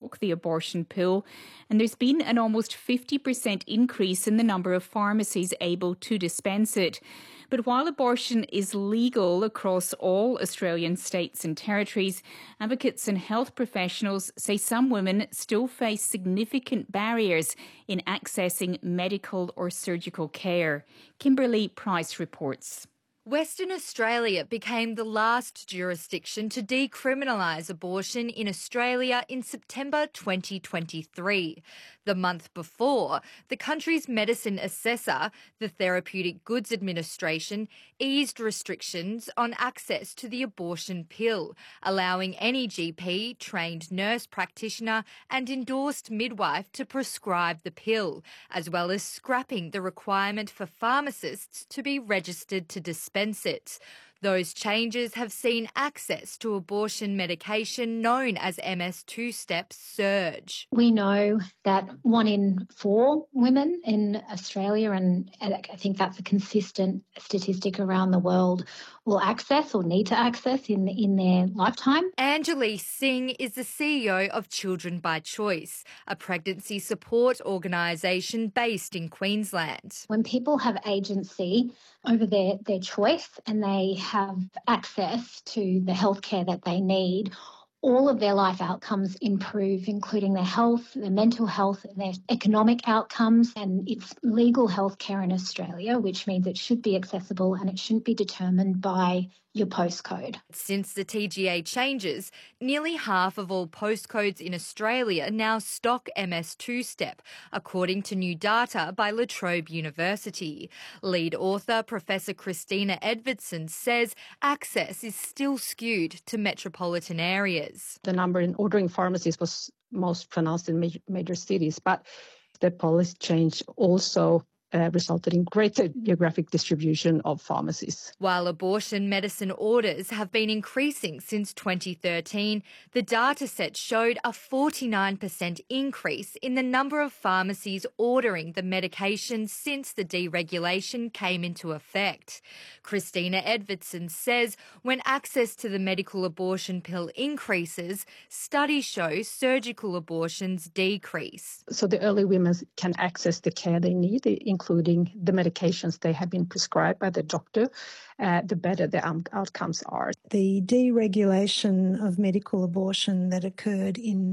stock the abortion pill, and there's been an almost 50% increase in the number of pharmacies able to dispense it. But while abortion is legal across all Australian states and territories, advocates and health professionals say some women still face significant barriers in accessing medical or surgical care. Kimberly Price reports. Western Australia became the last jurisdiction to decriminalise abortion in Australia in September 2023. The month before, the country's medicine assessor, the Therapeutic Goods Administration, eased restrictions on access to the abortion pill, allowing any GP, trained nurse practitioner and endorsed midwife to prescribe the pill, as well as scrapping the requirement for pharmacists to be registered to dispense it. Those changes have seen access to abortion medication known as MS2-step surge. We know that 1 in 4 women in Australia, and I think that's a consistent statistic around the world, will access or need to access in their lifetime. Anjali Singh is the CEO of Children by Choice, a pregnancy support organisation based in Queensland. When people have agency over their choice and they have access to the healthcare that they need, all of their life outcomes improve, including their health, their mental health, and their economic outcomes. And it's legal healthcare in Australia, which means it should be accessible and it shouldn't be determined by your postcode. Since the TGA changes, nearly half of all postcodes in Australia now stock MS2-step, according to new data by La Trobe University. Lead author Professor Christina Edvardson says access is still skewed to metropolitan areas. The number in ordering pharmacies was most pronounced in major cities, but the policy change also resulted in greater geographic distribution of pharmacies. While abortion medicine orders have been increasing since 2013, the dataset showed a 49% increase in the number of pharmacies ordering the medication since the deregulation came into effect. Christina Edvardson says when access to the medical abortion pill increases, studies show surgical abortions decrease. So the early women can access the care they need, including the medications they have been prescribed by the doctor, the better the outcomes are. The deregulation of medical abortion that occurred in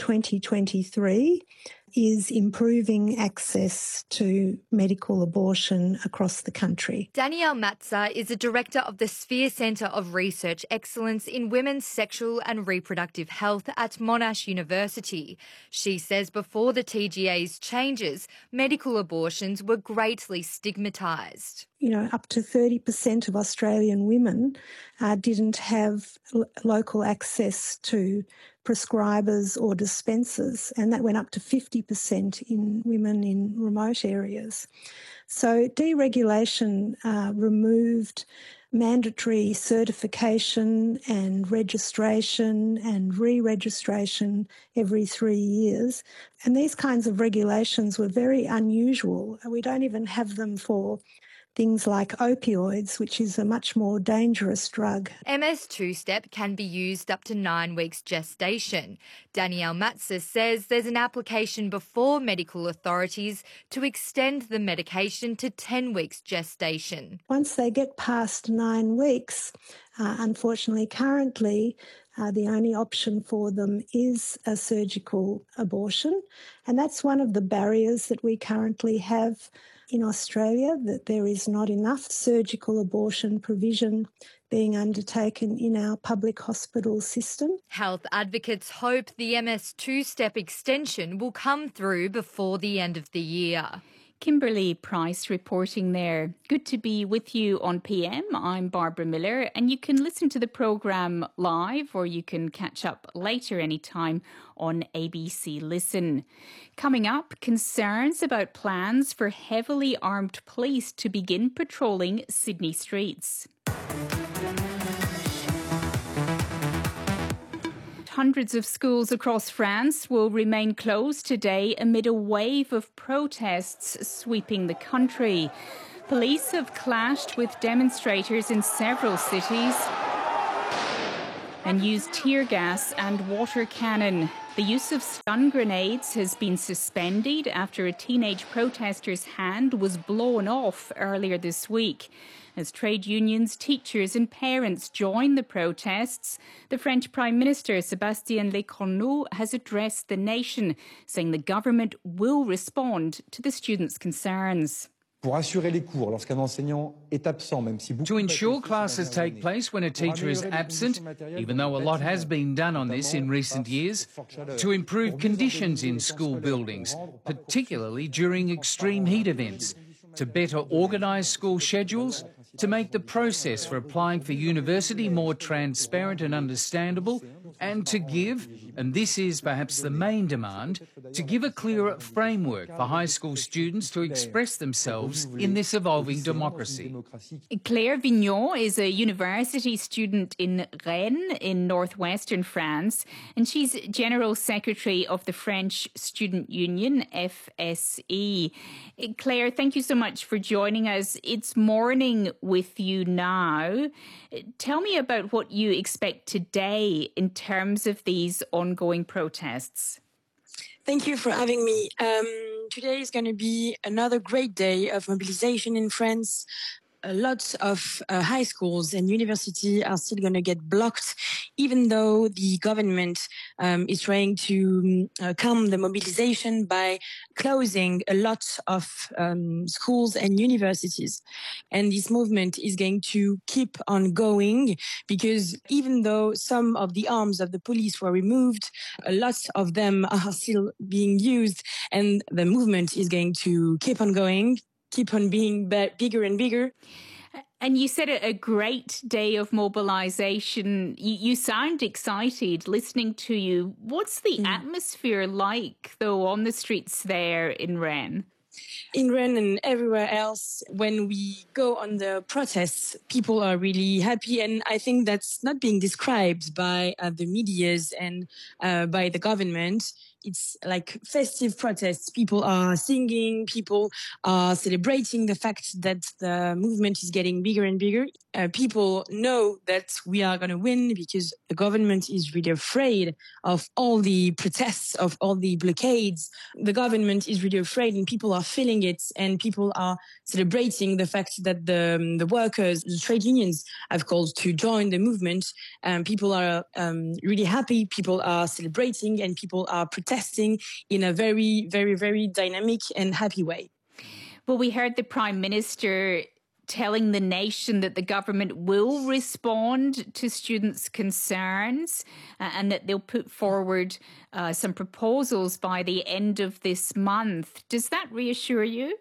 2023 is improving access to medical abortion across the country. Danielle Matza is a director of the Sphere Centre of Research Excellence in Women's Sexual and Reproductive Health at Monash University. She says before the TGA's changes, medical abortions were greatly stigmatised. Up to 30% of Australian women didn't have local access to prescribers or dispensers, and that went up to 50% in women in remote areas. So deregulation removed mandatory certification and registration and re-registration every 3 years. And these kinds of regulations were very unusual. We don't even have them for things like opioids, which is a much more dangerous drug. MS2-step can be used up to 9 weeks gestation. Danielle Matza says there's an application before medical authorities to extend the medication to 10 weeks gestation. Once they get past 9 weeks, unfortunately, currently, the only option for them is a surgical abortion. And that's one of the barriers that we currently have in Australia, that there is not enough surgical abortion provision being undertaken in our public hospital system. Health advocates hope the MS2-step extension will come through before the end of the year. Kimberly Price reporting there. Good to be with you on PM. I'm Barbara Miller, and you can listen to the programme live or you can catch up later anytime on ABC Listen. Coming up, concerns about plans for heavily armed police to begin patrolling Sydney streets. Hundreds of schools across France will remain closed today amid a wave of protests sweeping the country. Police have clashed with demonstrators in several cities and used tear gas and water cannon. The use of stun grenades has been suspended after a teenage protester's hand was blown off earlier this week. As trade unions, teachers and parents join the protests, the French Prime Minister Sébastien Lecornu has addressed the nation, saying the government will respond to the students' concerns. To ensure classes take place when a teacher is absent, even though a lot has been done on this in recent years, to improve conditions in school buildings, particularly during extreme heat events, to better organise school schedules, to make the process for applying for university more transparent and understandable, and to give, and this is perhaps the main demand, to give a clearer framework for high school students to express themselves in this evolving democracy. Claire Vignon is a university student in Rennes in northwestern France, and she's General Secretary of the French Student Union, FSE. Claire, thank you so much for joining us. It's morning with you now. Tell me about what you expect today in terms of these ongoing protests. Thank you for having me. Today is going to be another great day of mobilization in France. Lots of high schools and universities are still going to get blocked, even though the government is trying to calm the mobilization by closing a lot of schools and universities. And this movement is going to keep on going because even though some of the arms of the police were removed, a lot of them are still being used, and the movement is going to keep on going, keep on being bigger and bigger. And you said a great day of mobilisation. You sound excited listening to you. What's the atmosphere like, though, on the streets there in Rennes? In Rennes and everywhere else, when we go on the protests, people are really happy. And I think that's not being described by the medias and by the government. It's like festive protests. People are singing, people are celebrating the fact that the movement is getting bigger and bigger. People know that we are going to win because the government is really afraid of all the protests, of all the blockades. The government is really afraid and people are feeling it, and people are celebrating the fact that the workers, the trade unions have called to join the movement. People are really happy, people are celebrating, and people are protesting in a very, very, very dynamic and happy way. Well, we heard the Prime Minister telling the nation that the government will respond to students' concerns and that they'll put forward some proposals by the end of this month. Does that reassure you?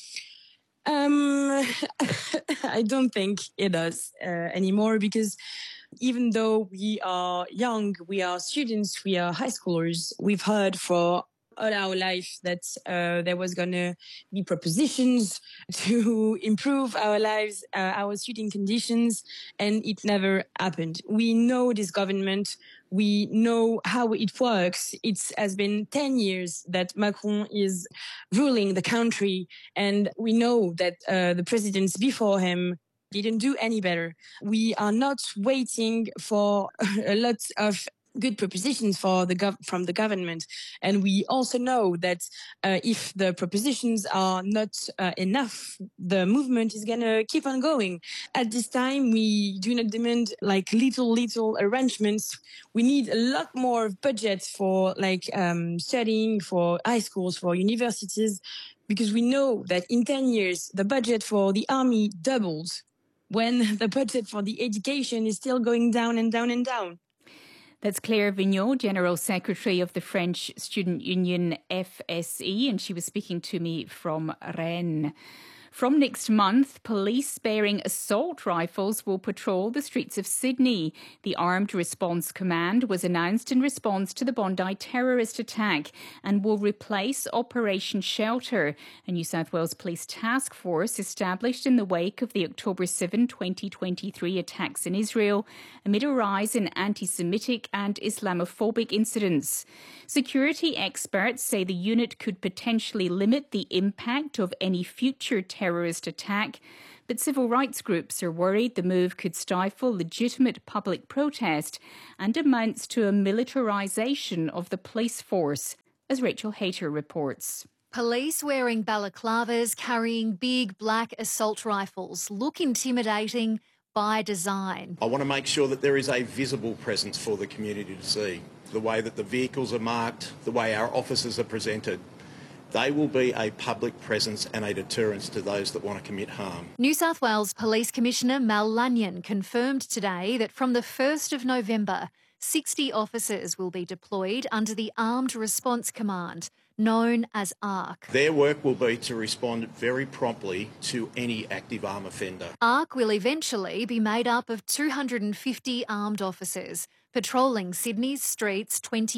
I don't think it does anymore, because even though we are young, we are students, we are high schoolers, we've heard for all our life that there was going to be propositions to improve our lives, our student conditions, and it never happened. We know this government. We know how it works. It has been 10 years that Macron is ruling the country, and we know that the presidents before him didn't do any better. We are not waiting for a lot of good propositions from the government. And we also know that if the propositions are not enough, the movement is going to keep on going. At this time, we do not demand like little arrangements. We need a lot more budget for studying, for high schools, for universities, because we know that in 10 years, the budget for the army doubled when the budget for the education is still going down and down and down. That's Claire Vignon, General Secretary of the French Student Union FSE, and she was speaking to me from Rennes. From next month, police bearing assault rifles will patrol the streets of Sydney. The Armed Response Command was announced in response to the Bondi terrorist attack and will replace Operation Shelter, a New South Wales Police task force established in the wake of the October 7, 2023 attacks in Israel, amid a rise in anti-Semitic and Islamophobic incidents. Security experts say the unit could potentially limit the impact of any future terrorist attack. But civil rights groups are worried the move could stifle legitimate public protest and amounts to a militarisation of the police force, as Rachel Hayter reports. Police wearing balaclavas, carrying big black assault rifles look intimidating by design. I want to make sure that there is a visible presence for the community to see. The way that the vehicles are marked, the way our officers are presented. They will be a public presence and a deterrence to those that want to commit harm. New South Wales Police Commissioner Mal Lanyon confirmed today that from the 1st of November, 60 officers will be deployed under the Armed Response Command, known as ARC. Their work will be to respond very promptly to any active armed offender. ARC will eventually be made up of 250 armed officers, patrolling Sydney's streets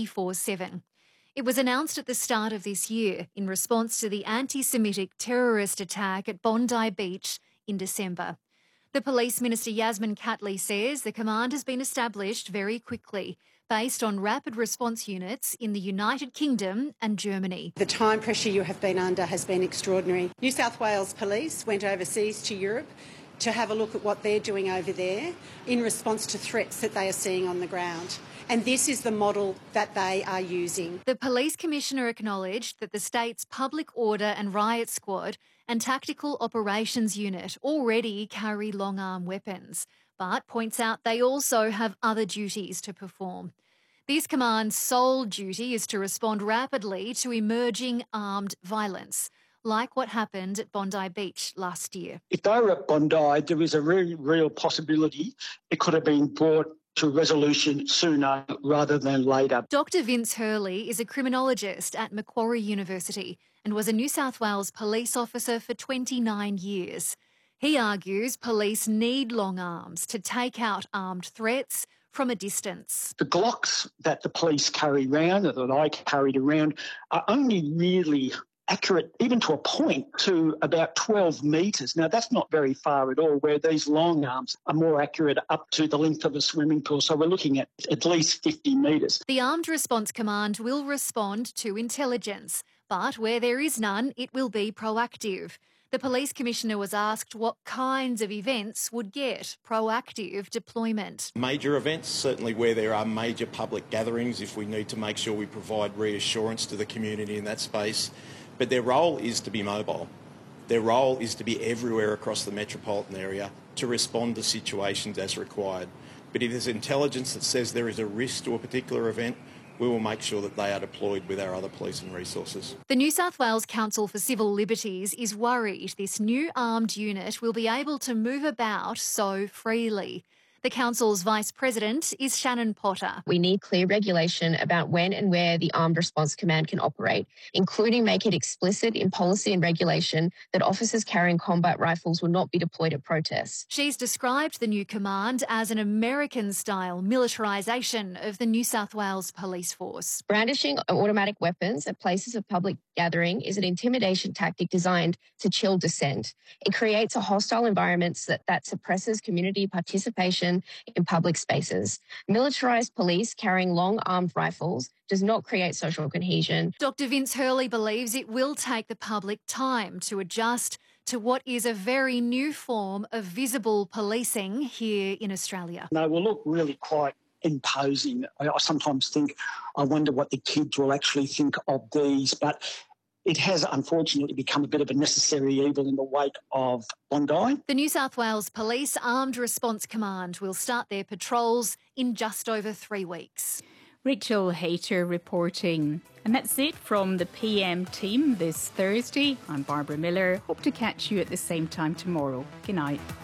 24/7. It was announced at the start of this year in response to the anti-Semitic terrorist attack at Bondi Beach in December. The Police Minister Yasmin Catley says the command has been established very quickly, based on rapid response units in the United Kingdom and Germany. The time pressure you have been under has been extraordinary. New South Wales Police went overseas to Europe to have a look at what they're doing over there in response to threats that they are seeing on the ground. And this is the model that they are using. The Police Commissioner acknowledged that the state's Public Order and Riot Squad and Tactical Operations Unit already carry long-arm weapons, but points out they also have other duties to perform. This command's sole duty is to respond rapidly to emerging armed violence, like what happened at Bondi Beach last year. If they were at Bondi, there is a very real possibility it could have been brought to resolution sooner rather than later. Dr Vince Hurley is a criminologist at Macquarie University and was a New South Wales police officer for 29 years. He argues police need long arms to take out armed threats from a distance. The Glocks that the police carry around, or that I carried around, are only really accurate, even to a point, to about 12 metres. Now, that's not very far at all, where these long arms are more accurate up to the length of a swimming pool. So we're looking at least 50 metres. The Armed Response Command will respond to intelligence, but where there is none, it will be proactive. The Police Commissioner was asked what kinds of events would get proactive deployment. Major events, certainly where there are major public gatherings, if we need to make sure we provide reassurance to the community in that space. But their role is to be mobile. Their role is to be everywhere across the metropolitan area to respond to situations as required. But if there's intelligence that says there is a risk to a particular event, we will make sure that they are deployed with our other police and resources. The New South Wales Council for Civil Liberties is worried this new armed unit will be able to move about so freely. The Council's Vice President is Shannon Potter. We need clear regulation about when and where the Armed Response Command can operate, including make it explicit in policy and regulation that officers carrying combat rifles will not be deployed at protests. She's described the new command as an American-style militarisation of the New South Wales police force. Brandishing automatic weapons at places of public gathering is an intimidation tactic designed to chill dissent. It creates a hostile environment that suppresses community participation in public spaces. Militarised police carrying long armed rifles does not create social cohesion. Dr Vince Hurley believes it will take the public time to adjust to what is a very new form of visible policing here in Australia. They will look really quite imposing. I sometimes think, I wonder what the kids will actually think of these, but it has unfortunately become a bit of a necessary evil in the wake of Bondi. The New South Wales Police Armed Response Command will start their patrols in just over 3 weeks. Rachel Hayter reporting. And that's it from the PM team this Thursday. I'm Barbara Miller. Hope to catch you at the same time tomorrow. Good night.